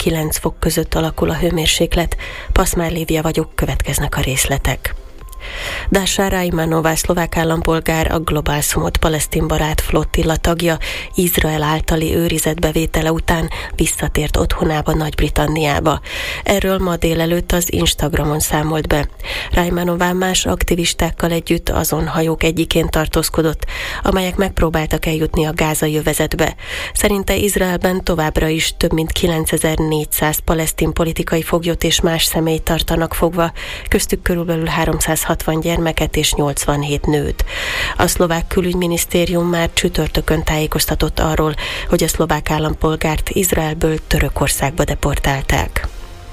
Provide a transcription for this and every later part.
9 fok között alakul a hőmérséklet. Paszmár Lívia vagyok, következnek a részletek. Dasha Rajmanová szlovák állampolgár, a Global Summit palesztinbarát flottilla tagja Izrael általi őrizetbevétele után visszatért otthonába, Nagy-Britanniába. Erről ma délelőtt az Instagramon számolt be. Rajmanová más aktivistákkal együtt azon hajók egyikén tartózkodott, amelyek megpróbáltak eljutni a gázai övezetbe. Szerinte Izraelben továbbra is több mint 9400 palesztin politikai foglyot és más személyt tartanak fogva, köztük körülbelül 360 gyermeket és 87 nőt. A szlovák külügyminisztérium már csütörtökön tájékoztatott arról, hogy a szlovák állampolgárt Izraelből Törökországba deportálták.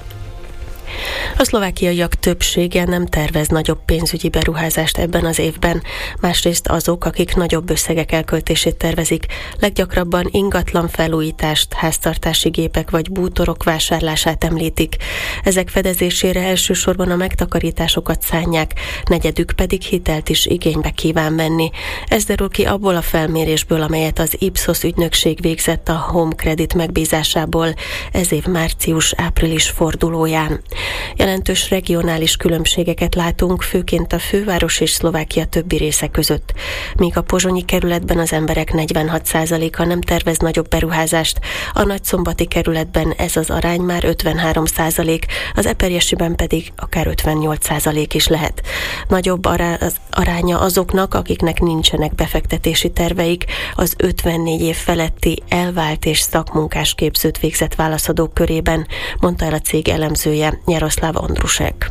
A szlovákiaiak többsége nem tervez nagyobb pénzügyi beruházást ebben az évben, másrészt azok, akik nagyobb összegek elköltését tervezik, leggyakrabban ingatlan felújítást, háztartási gépek vagy bútorok vásárlását említik. Ezek fedezésére elsősorban a megtakarításokat szánják, negyedük pedig hitelt is igénybe kíván venni. Ez derül ki abból a felmérésből, amelyet az Ipsos ügynökség végzett a Home Credit megbízásából ez év március-április fordulóján. Jelentős regionális különbségeket látunk, főként a főváros és Szlovákia többi része között. Míg a pozsonyi kerületben az emberek 46%-a nem tervez nagyobb beruházást, a nagyszombati kerületben ez az arány már 53%, az eperjesiben pedig akár 58% is lehet. Nagyobb az aránya azoknak, akiknek nincsenek befektetési terveik, az 54 év feletti elvált és szakmunkás képzőt végzett válaszadók körében, mondta el a cég elemzője, Jaroszláv Andrusek.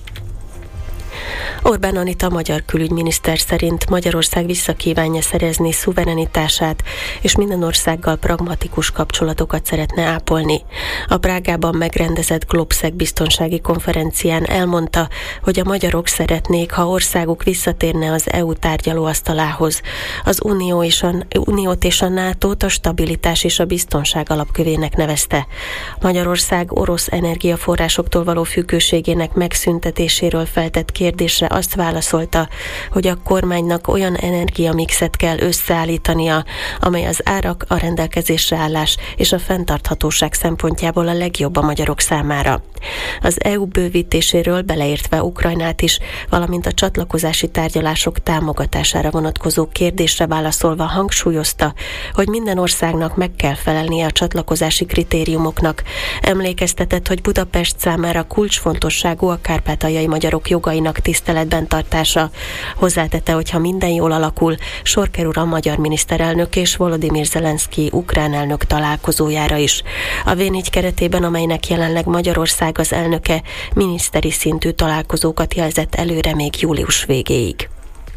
Orbán Anita magyar külügyminiszter szerint Magyarország visszakívánja szerezni szuverenitását, és minden országgal pragmatikus kapcsolatokat szeretne ápolni. A Prágában megrendezett Globsec biztonsági konferencián elmondta, hogy a magyarok szeretnék, ha országuk visszatérne az EU tárgyalóasztalához. Az Uniót és a NATO-t a stabilitás és a biztonság alapkövének nevezte. Magyarország orosz energiaforrásoktól való függőségének megszüntetéséről feltett kérdésre azt válaszolta, hogy a kormánynak olyan energiamixet kell összeállítania, amely az árak, a rendelkezésre állás és a fenntarthatóság szempontjából a legjobb a magyarok számára. Az EU bővítéséről, beleértve Ukrajnát is, valamint a csatlakozási tárgyalások támogatására vonatkozó kérdésre válaszolva hangsúlyozta, hogy minden országnak meg kell felelnie a csatlakozási kritériumoknak. Emlékeztetett, hogy Budapest számára kulcsfontosságú a kárpátaljai magyarok jogainak tiszteletben tartása. Hozzátette, hogy ha minden jól alakul, sor kerül a magyar miniszterelnök és Volodymyr Zelenszky ukrán elnök találkozójára is. A V4 keretében, amelynek jelenleg Magyarország az elnöke, miniszteri szintű találkozókat jelzett előre még július végéig.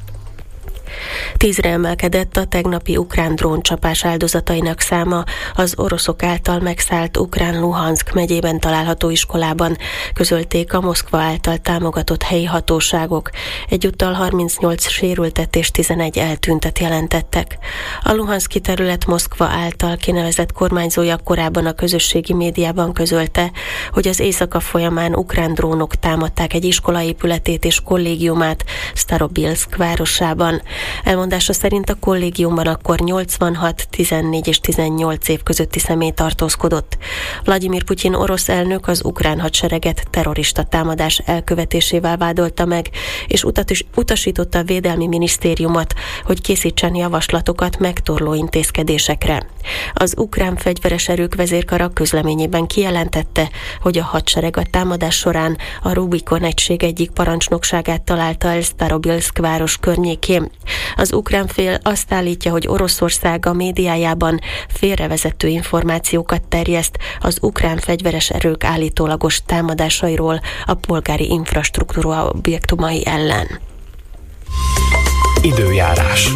10-re emelkedett a tegnapi ukrán dróncsapás áldozatainak száma az oroszok által megszállt ukrán Luhanszk megyében található iskolában, közölték a Moszkva által támogatott helyi hatóságok. Egyúttal 38 sérültet és 11 eltűntet jelentettek. A luhanszki terület Moszkva által kinevezett kormányzója korábban a közösségi médiában közölte, hogy az éjszaka folyamán ukrán drónok támadták egy iskola épületét és kollégiumát Starobilszk városában. Elmondása szerint a kollégiumban akkor 86, 14 és 18 év közötti személy tartózkodott. Vladimir Putyin orosz elnök az ukrán hadsereget terrorista támadás elkövetésével vádolta meg, és utasította a Védelmi Minisztériumot, hogy készítsen javaslatokat megtorló intézkedésekre. Az ukrán fegyveres erők vezérkara közleményében kijelentette, hogy a hadsereg a támadás során a Rubikon egység egyik parancsnokságát találta el Starobilszk város környékén. Az ukrán fél azt állítja, hogy Oroszország a médiájában félrevezető információkat terjeszt az ukrán fegyveres erők állítólagos támadásairól a polgári infrastruktúra objektumai ellen. Időjárás.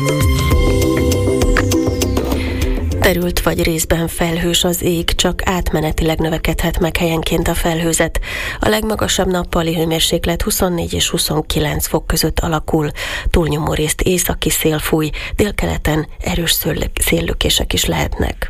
Terült vagy részben felhős az ég, csak átmenetileg növekedhet meg helyenként a felhőzet. A legmagasabb nappali hőmérséklet 24 és 29 fok között alakul. Túlnyomórészt északi szél fúj, délkeleten erős széllökések is lehetnek.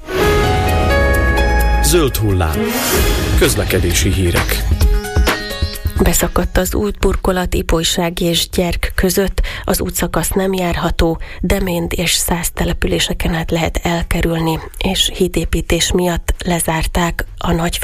Zöld hullám. Közlekedési hírek. Beszakadt az útburkolat Ipolyság és Gyerk között, az útszakasz nem járható, Deménd és Szász településeken át lehet elkerülni, és hídépítés miatt lezárták a